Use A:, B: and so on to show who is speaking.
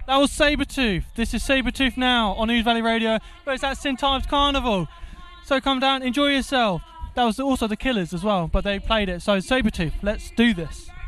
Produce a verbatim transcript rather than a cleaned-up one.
A: That was Sabretooth. This is Sabretooth now on News Valley Radio, but it's at Saint Ives Carnival. So come down, enjoy yourself. That was also the Killers as well, but they played it. So Sabretooth, let's do this.